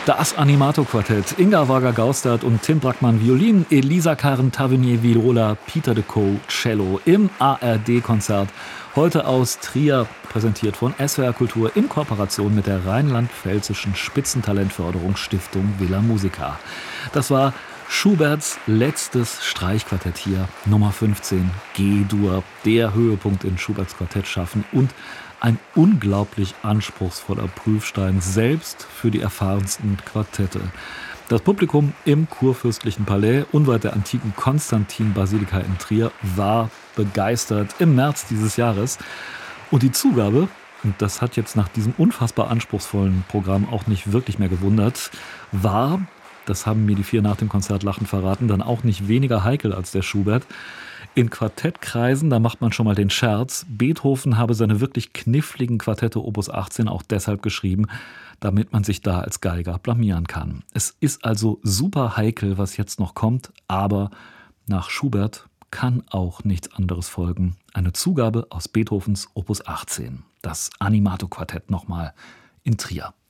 Das Animato-Quartett, Inga Varga-Gaustad und Tim Brackmann Violin, Elisa Karen-Tavernier Viola, Peter de Caux Cello im ARD-Konzert. Heute aus Trier, präsentiert von SWR Kultur in Kooperation mit der Rheinland-Pfälzischen Spitzentalentförderungsstiftung Villa Musica. Das war Schuberts letztes Streichquartett hier, Nummer 15, G-Dur, der Höhepunkt in Schuberts Quartettschaffen und ein unglaublich anspruchsvoller Prüfstein, selbst für die erfahrensten Quartette. Das Publikum im Kurfürstlichen Palais, unweit der antiken Konstantin-Basilika in Trier, war begeistert im März dieses Jahres. Und die Zugabe, und das hat jetzt nach diesem unfassbar anspruchsvollen Programm auch nicht wirklich mehr gewundert, war, das haben mir die vier nach dem Konzert lachend verraten, dann auch nicht weniger heikel als der Schubert. In Quartettkreisen, da macht man schon mal den Scherz, Beethoven habe seine wirklich kniffligen Quartette Opus 18 auch deshalb geschrieben, damit man sich da als Geiger blamieren kann. Es ist also super heikel, was jetzt noch kommt, aber nach Schubert kann auch nichts anderes folgen. Eine Zugabe aus Beethovens Opus 18, das Animato-Quartett nochmal in Trier.